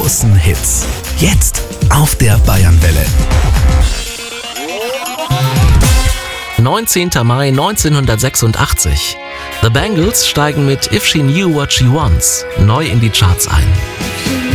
großen Hits. Jetzt auf der Bayernwelle. 19. Mai 1986. The Bangles steigen mit If She Knew What She Wants neu in die Charts ein.